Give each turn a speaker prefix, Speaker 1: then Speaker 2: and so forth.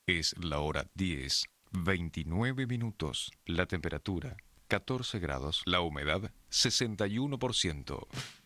Speaker 1: Es la hora 10:29. La temperatura 14 grados. La humedad 61%.